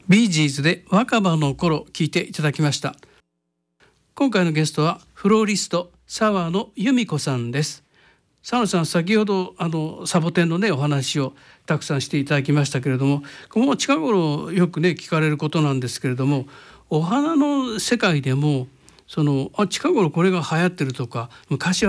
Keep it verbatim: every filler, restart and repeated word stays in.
ビージーズで若葉の頃聞いていただきました。今回のゲストはフローリスト澤野由美子さんです。澤野さん、先ほどあのサボテンのねお話をたくさんしていただきましたけれども、この近頃よくね聞かれることなんですけれども、お花の世界でもそのあ近頃これが流行ってるとか、昔